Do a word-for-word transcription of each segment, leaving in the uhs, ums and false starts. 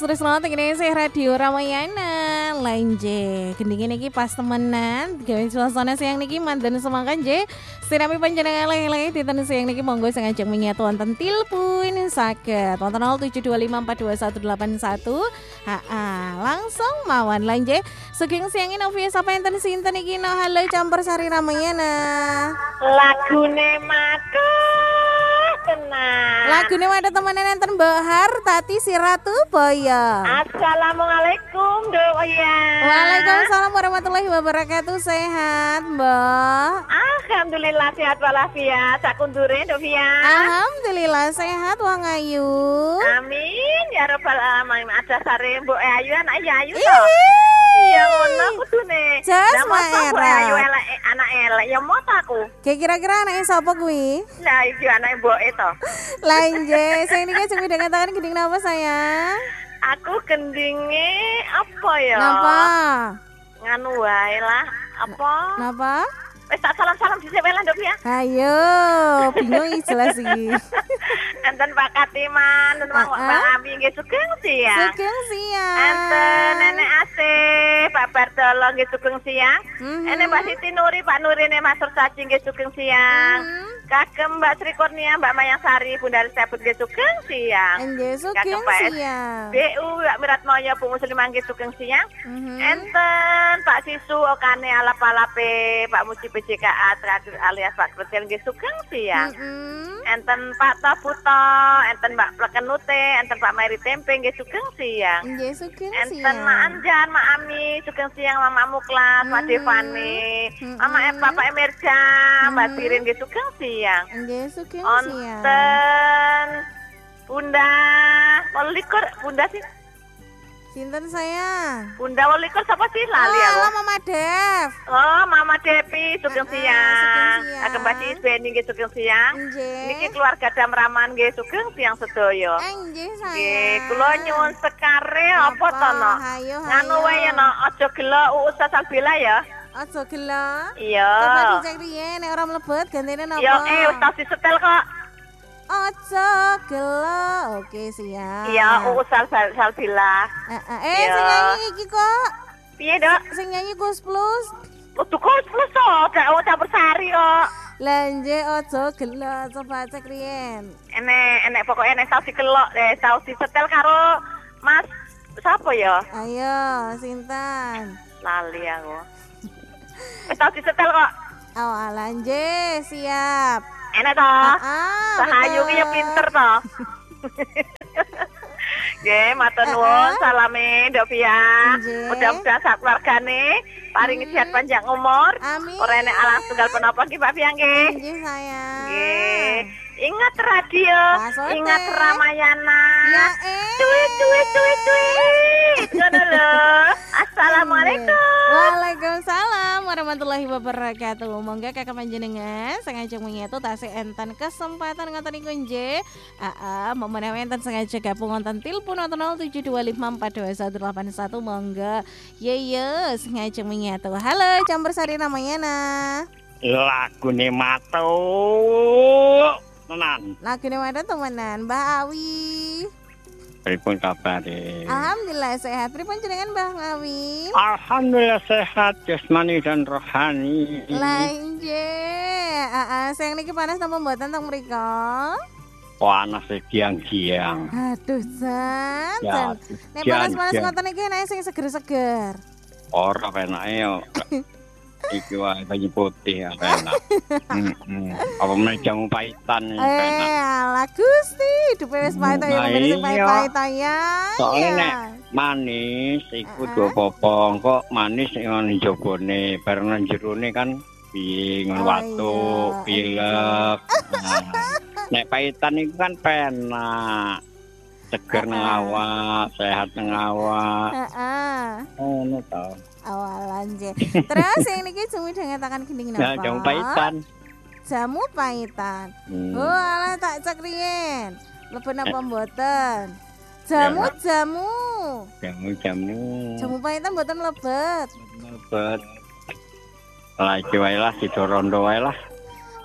terus nonton ini saya Radio Ramayana Lanje gendingin iki pas temenan gawe suasana siang niki mandan semangat je sinami panjenengan lele dinten siang niki monggo sing ajeng menyatu wonten tilpun saged wonten nol tujuh dua lima empat dua satu delapan satu. Ha langsung mawon Lanje sugeng siang Novia sapa enten sinten iki no halo campur sari Ramayana lagune matu tenang lagune ada temenan enten Bahar Tati si Ratu Boyo. Assalamualaikum Doya. Waalaikumsalam warahmatullahi wabarakatuh. Sehat Mbak? Alhamdulillah sehat walafiat. Sak kundure Dovia. Alhamdulillah sehat wong ayu. Amin ya rabbal alamin. Ada sare mbok ayu anak ayu to. Iya ngono kudune. Jas merah. Ayu elek anak elek ya mot aku. Kira-kira anake sapa kuwi? Lah iki anake mboke to. Lanje, saya ini kan cuma dengan tangan gending napa sayang? Aku gendinge apa ya? Napa? Nganu wae lah. Apa? Napa? Wis tak salam-salam dhisik wae lah, Nduk ya. Ayo, bingung iki jelas iki. Enten Pak Katiman, enten Pak Abi nggih sugeng siang. Sugeng siang. Enten Nenek Asih, Pak Bardolo nggih sugeng siang. Ene Mbak Siti Nuri, Pak Nurine Mas Saji nggih sugeng siang. Kagem Mbak Sri Kurnia, Mbak Mayang Sari, Bunda Sabut nggih sugeng siang. Nggih sugeng siang. B U Mbak Miratmoyo, Bu Muslimah nggih sugeng siang. Enten Pak Sisu Okane alap-alape, Pak Muji P J K A terakhir alias Pak Krutel nggih sugeng siang. Enten Pak Taputo, enten Mbak Plekenute, enten Pak Mary Tempe nggih sugeng siang. Nggih sugeng siang. Enten Mak Anjan, Mak Ami sugeng siang, Mama Muklas, Pak Devani, Mama Eva, Pak Emerja, Mbak Tirin nggih sugeng siang. Nggih sugeng siang. Onten Bunda Wolikur, Bunda sih. Sinten saya? Bunda Wolikur sapa sih lali oh, aku. Oh, Mama Dev. Oh, Mama Depi sugeng siang. Sugeng siang. Agem Mbak Isbeni nggih sugeng siang. Nggih. Niki keluarga Damraman nggih sugeng siang sedaya. Nggih saya. Nggih, kula nyuwun sekare apa to no? Nganu wae no, aja gelo Ustaz Salbila ya. Aja gelo. Iya. Coba dicek riyen nek ora mlebet gantene napa? Yo eh Ustaz disetel kok. Ojo gelo. Oke, siap. Iya, Ustaz Salbila. Heeh. Eh, sing nyanyi iki kok. Piye, Dok? Sing nyanyi Gus Plus. Kudu Gus Plus to, gak campur sari kok. Lanje ojo gelo, coba cek riyen. Enek enek pokoke enek saus dikelok, eh saus disetel karo Mas sapa ya? Ayo, sinten? Lali aku. Wis saus disetel kok. Oh, lanje, siap. Enak to? Heeh. Sahayu ki ya pinter to. Nggih, matur nuwun salame Ndok Pia. Mudah-mudahan sak keluargane paringi sehat panjang umur. Amin. Ora enek alang tunggal penapa nggih Pak Pia nggih. Nggih, sayang. Nggih. Ingat radio, ingat Ramayana. Ya eh. Cuit cuit cuit cuit. Ngono lho. Assalamualaikum. Waalaikumsalam warahmatullahi wabarakatuh. Monggo kakak panjenengan sengaja menyatu tasih enten kesempatan ngoten niku nggih. Heeh, momen enten sengaja gabung wonten tilpun wonten nol tujuh dua lima empat dua satu delapan satu monggo. Ye ye sengaja menyatu. Halo, campur sari Ramayana. Lagune matu. Tenan. Lagune mana temenan, Mbah Awi. Pripun kabare? Alhamdulillah sehat. Pripun jenengan Mbah Awi? Alhamdulillah sehat jasmani dan rohani. Lanje. Heeh, sayang niki panas napa mboten teng mriko? Panas giang-giang. Aduh, San. Ya, nek panas-panas ngoten iki nek sing seger-seger. Ora penake yo. Iki wae banyu putih ya enak. Heeh. Apa meneh jamu paitan iki enak. Eh, ala Gusti, dupe wis pahit ya ngombe sing pahit ya. Soale nek manis iku do popong kok manis ning jabone bareng nang jerone kan piye ngono watu, pilek. Nek paitan iku kan penak. Seger nang awak, sehat nang awak. Heeh. Ngono to. Awalanje. Terus yang niki cumi dengetaken gending napa? Nah, jamu paitan. Jamu paitan. Hmm. Oh, alah tak cek riyen. Leben apa mboten? Jamu jamu. Jamu jamu. Jamu paitan mboten mlebet. Mlebet. Lah iki wae lah, sido rondo wae lah.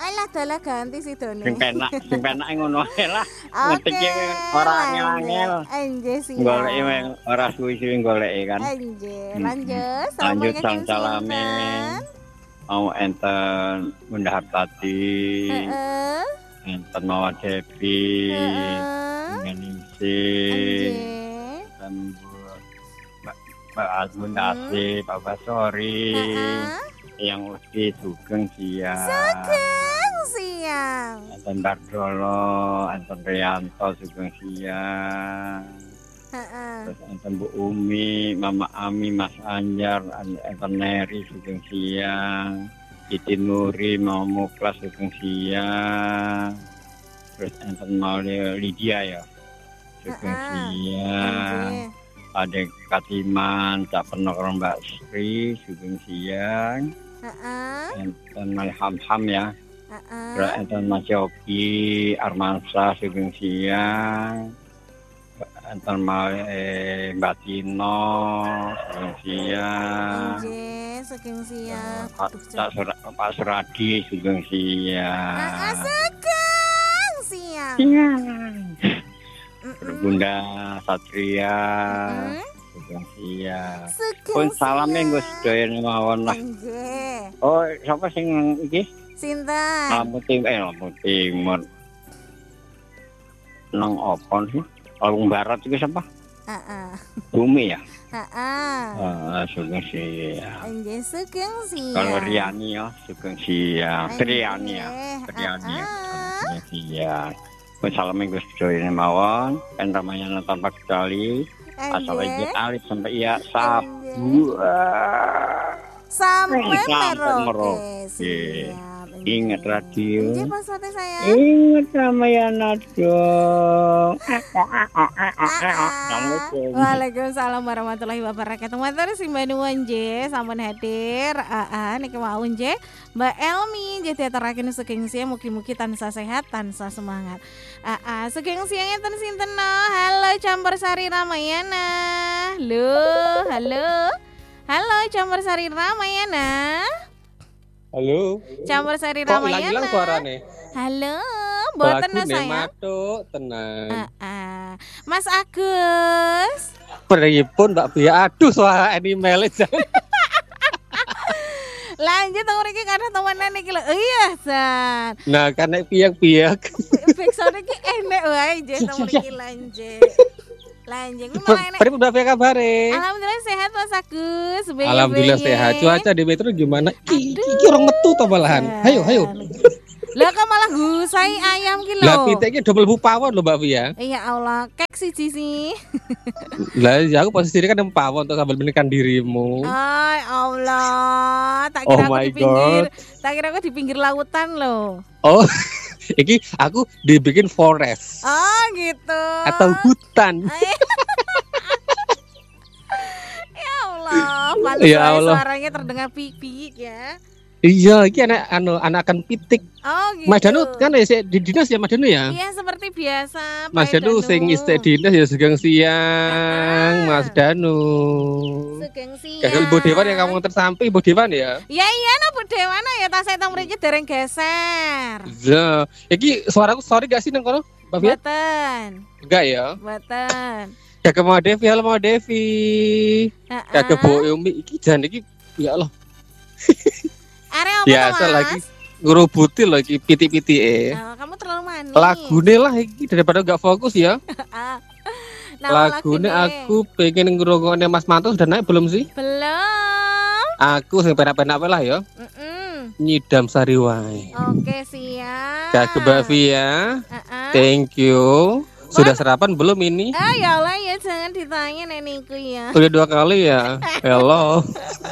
Alah dalah ganti sidone. Sing penak, sing penak ngono ae lah. Oke. Ngetik ora angel-angel. Enje sih. Goleki weng ora suwi-suwi goleki kan. Enje, lanjut. Lanjut sang salame. Mau enten Bunda Hartati. Heeh. Enten Mawar Devi. Heeh. Ningsi. Enje. Dan Mbak Bunda Asih, Pak Basori. Yang usti Sugeng Siang. Sugeng Siang. Enten Bardolo, enten Rianto Sugeng Siang. Heeh. Terus enten Bu Umi, Mama Ami, Mas Anjar, enten Neri Sugeng Siang. Siti Nuri, Mama Muklas Sugeng Siang. Terus enten Mauli Lydia ya. Sugeng Siang. Ada Katiman, Cak Penokro Mbak Sri, Sugeng Siang. Heeh. Enten Malham Ham ya. Heeh. Terus enten Mas Yogi, Armansa, Sugeng Siang. Enten Mal eh, Mbak Tino, Sugeng Siang. Enje, Sugeng Siang. Pak Pak Suradi, Sugeng Siang. Heeh, Sugeng Siang. Siang. Bunda Satria, Mm-mm. Sugeng Siang. Sugeng Pun salamnya Siang. nggo sedaya mawon lah. Enje. Oh, sapa sing iki? Sinten? Lampung Timur, eh Lampung Timur. Nang apa sih? Lampung Barat itu siapa? Heeh. Bumi ya? Heeh. Ah, Sugeng Siang. Enje Sugeng Siang. Kalau Riani ya, Sugeng Siang. Enje. Triani ya, Triani ya. Heeh. Sugeng Siang. Pun salamnya nggo sedaya mawon. Kan Ramayana tanpa kecuali. Asal Enje. aja alif sampai iya sabu. Sampai Sampai Merauke. Merauke. Siap. Enje. Ingat radio. Enje passwordnya sayang. Ingat Ramayana dong. Assalamualaikum. Waalaikumsalam warahmatullahi wabarakatuh. Matur simbah nuwun nggih sampun hadir. Heeh niki wau nggih Mbak Elmi nggih diaturaken Sugeng Siang mugi-mugi tansah sehat, tansah semangat. Heeh Sugeng Siang enten sinten no? Halo Campur Sari Ramayana. Halo, halo. Halo Campur Sari Ramayana. Halo. Campur Sari Kok Ramayana. hilang suarane? Halo, mboten Bagus nih, sayang. matuk tenan. Heeh. Mas Agus. Pripun Mbak Bia? Aduh suara animal aja. Lanjut teng mriki karena temenan iki lho. Iya, San. Nah, kan nek piyak-piyak. Backsound iki enek wae nggih teng mriki lanjut. Lanjut mulai enek. Pripun Mbak Bia kabare? Alhamdulillah sehat Mas Agus. Beye, Alhamdulillah beye. sehat. Cuaca di Metro gimana? Ki, iki orang metu to malahan. Hayo, hayo. Lah kok malah gusai ayam ki lho. Lah pitik iki double bu pawon lho Mbak Bia. Iya Allah, kek siji sih. Lah ya aku posisi diri kan pawon untuk sambil menekan dirimu. Ay Allah, tak Oh kira aku my di pinggir, God. tak kira aku di pinggir lautan loh. Oh, iki aku dibikin forest Oh gitu. atau hutan. Ay. Ya Allah, pantes Ya wae Allah. suaranya terdengar pipik ya. Iya, iki anak anu anakan pitik. Oh gitu. Mas Danu kan ya di dinas ya Mas Danu ya? Iya seperti biasa. Mas Pak Danu sing istek dinas ya Sugeng Siang, Ah. Mas Danu. Sugeng Siang. Gagal Ibu Dewan yang kamu tersampai Ibu Dewan ya? Ya iya no Bu Dewana ya tas saya tong mriki dereng geser. Iya. Iki suaraku sorry gak sih nang kono? Mbak Bia? Boten. Enggak ya? Boten. Kakek mau Devi, halo mau Devi. Heeh. Kakek Bu Umi iki jan iki ya Allah. Are apa Biasa to, Mas? lagi ngerubuti loh iki piti-pitike. Oh, kamu terlalu manis. Lagune lah iki daripada gak fokus ya. Nama Lagune lagune. aku pengen ngrungokne Mas Manto sudah naik belum sih? Belum. Aku sing penak-penak wae lah ya. Mm-mm. Nyidam sari wae. Oke siap. Kakek Mbak Via, Heeh. thank you. Sudah sarapan belum ini? Ah ya Allah ya jangan ditanya neniku ya. Udah dua kali ya. Hello.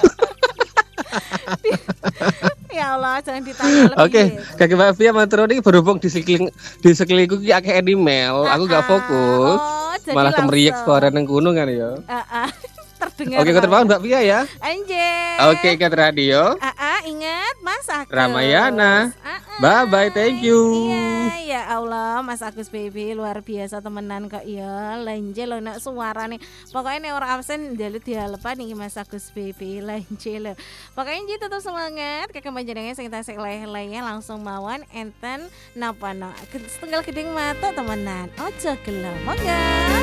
Ya Allah jangan ditanya lebih. Oke, Kakek Mbak Via matur ini berhubung di sekeliling di sekelilingku ki akeh animal, aku gak Ah, fokus. oh, jadi Malah kemeriak langsung. suara nang gunung kan ya. Ah, ah. terdengar. Oke, keterpawan Mbak Pia ya. Anjay. Oke, Kat Radio. Aa, ingat Mas Agus. Ramayana. Bye bye, thank you. Iya, ya Allah, Mas Agus baby luar biasa temenan kok ya. Lenje lo nak suara nih. Pokoknya nih orang absen jalu dialepan nih Mas Agus baby lenje lo. Pokoknya jadi tetap semangat. Kakak panjenengan sing tasik leh-lehnya langsung mawon enten napa no. Setengah gedeng mata temenan. Ojo gelo, monggo.